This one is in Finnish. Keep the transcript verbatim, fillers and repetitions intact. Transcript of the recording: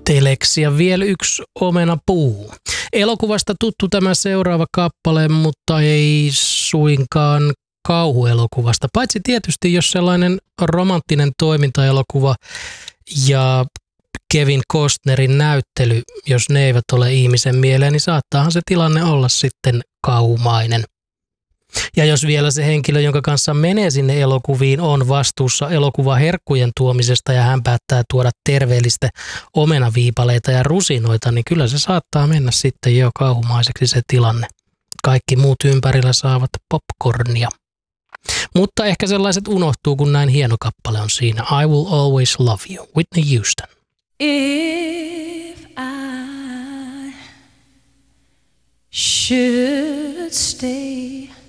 Telex ja vielä yksi omenapuu. Elokuvasta tuttu tämä seuraava kappale, mutta ei suinkaan kauhuelokuvasta. Paitsi tietysti, jos sellainen romanttinen toimintaelokuva ja Kevin Costnerin näyttely, jos ne eivät ole ihmisen mieleen, niin saattaahan se tilanne olla sitten kauhumainen. Ja jos vielä se henkilö, jonka kanssa menee sinne elokuviin, on vastuussa elokuvaherkkujen tuomisesta ja hän päättää tuoda terveellistä omenaviipaleita ja rusinoita, niin kyllä se saattaa mennä sitten jo kauhumaiseksi se tilanne. Kaikki muut ympärillä saavat popcornia. Mutta ehkä sellaiset unohtuu, kun näin hieno kappale on siinä. I Will Always Love You, Whitney Houston. If I should stay